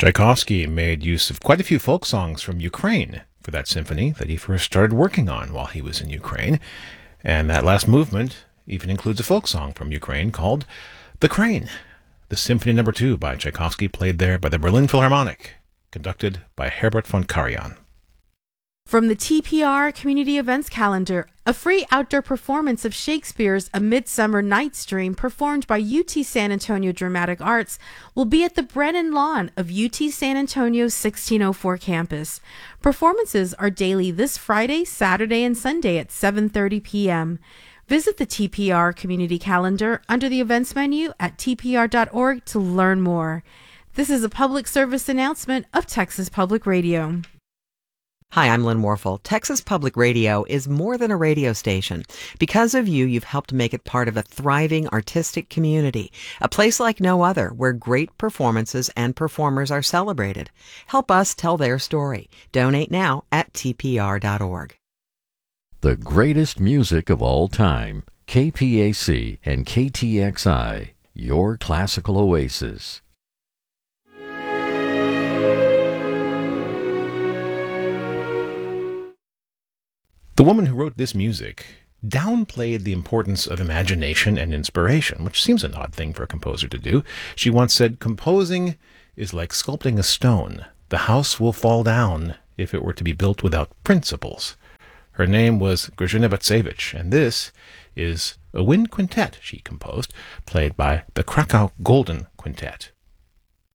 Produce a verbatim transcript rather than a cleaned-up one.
Tchaikovsky made use of quite a few folk songs from Ukraine for that symphony that he first started working on while he was in Ukraine. And that last movement even includes a folk song from Ukraine called The Crane. The Symphony Number Two by Tchaikovsky, played there by the Berlin Philharmonic, conducted by Herbert von Karajan. From the T P R Community Events Calendar, a free outdoor performance of Shakespeare's A Midsummer Night's Dream performed by U T San Antonio Dramatic Arts will be at the Brennan Lawn of U T San Antonio's sixteen oh four campus. Performances are daily this Friday, Saturday, and Sunday at seven thirty p.m. Visit the T P R Community Calendar under the events menu at t p r dot org to learn more. This is a public service announcement of Texas Public Radio. Hi, I'm Lynn Warfel. Texas Public Radio is more than a radio station. Because of you, you've helped make it part of a thriving artistic community, a place like no other where great performances and performers are celebrated. Help us tell their story. Donate now at t p r dot org. The greatest music of all time. K P A C and K T X I, your classical oasis. The woman who wrote this music downplayed the importance of imagination and inspiration, which seems an odd thing for a composer to do. She once said, "Composing is like sculpting a stone. The house will fall down if it were to be built without principles." Her name was Grażyna Bacewicz, and this is a wind quintet she composed, played by the Krakow Golden Quintet.